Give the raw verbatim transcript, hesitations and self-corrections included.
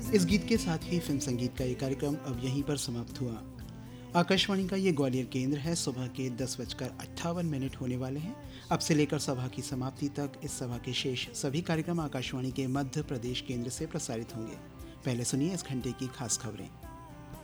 इस गीत के साथ ही फिल्म संगीत का ये कार्यक्रम अब यहीं पर समाप्त हुआ। आकाशवाणी का ये ग्वालियर केंद्र है। सुबह के दस बजकर अट्ठावन मिनट होने वाले हैं। अब से लेकर सभा की समाप्ति तक इस सभा के शेष सभी कार्यक्रम आकाशवाणी के मध्य प्रदेश केंद्र से प्रसारित होंगे। पहले सुनिए इस घंटे की खास खबरें।